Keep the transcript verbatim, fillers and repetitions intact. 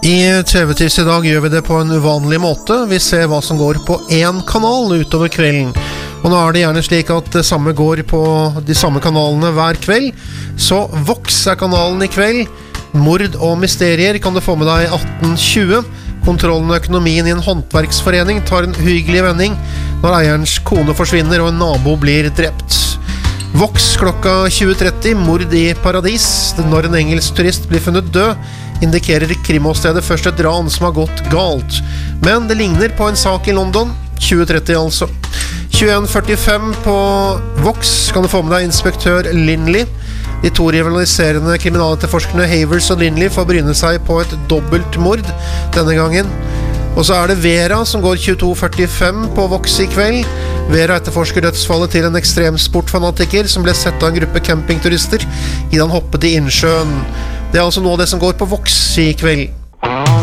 I T V-tips I dag gjør vi det på en uvanlig måte. Vi ser hva som går på en kanal utover kvelden. Og nå er det gjerne slik at det samme går på de samme kanalene hver kveld. Så Vox er kanalen I kveld. Mord og mysterier kan du få med deg atten tjue. Kontrollen og økonomien I en håndverksforening tar en hyggelig vending når eierens kone forsvinner og en nabo blir drept. Vox klokka tjue tretti, mord I paradis. Når en engelsk turist blir funnet død, indikerer krimåstedet først et ran som har gått galt. Men det ligner på en sak I London, tjue tretti altså. tjueen førtifem på Vox kan du få med deg inspektør Lindley. De to rivaliserende kriminaletterforskerne Havers og Lindley får bryne seg på et dobbeltmord denne gangen. Og så er det Vera som går tjueto førtifem på Vox I kveld. Vera etterforsker dødsfallet til en ekstremsportfanatiker som ble sett av en gruppe campingturister I den hoppet I innsjøen. Det er altså noe av det som går på Vox I kveld.